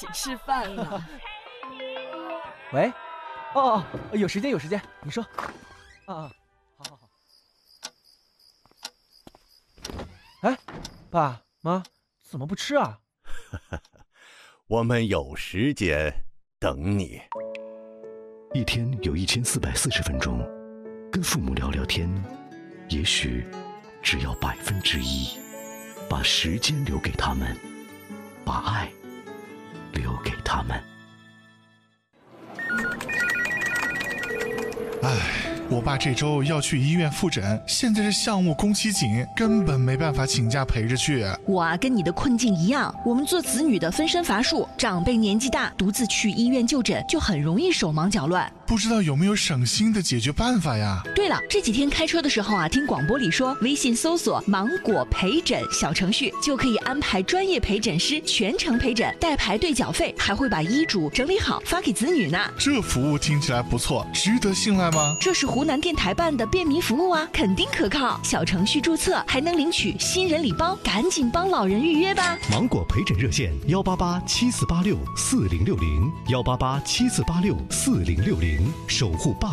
吃饭了。 喂，哦，有时间，你说。好。哎，爸妈怎么不吃啊？ 我们有时间等你。 一天有1440分钟，跟父母聊聊天，也许只要1%。把时间留给他们，把爱留给他们。 我爸这周要去医院复诊，现在这项目工期紧，根本没办法请假陪着去。 我跟你的困境一样，我们做子女的分身乏术，长辈年纪大，独自去医院就诊就很容易手忙脚乱。 不知道有没有省心的解决办法呀？ 对了，这几天开车的时候听广播里说，微信搜索芒果陪诊小程序，就可以安排专业陪诊师全程陪诊，代排队缴费，还会把医嘱整理好发给子女呢。 这服务听起来不错，值得信赖吗？ 这是湖南电台办的便民服务肯定可靠。小程序注册还能领取新人礼包，赶紧帮老人预约吧。 芒果陪诊热线18874864060，18874864060，守护爸。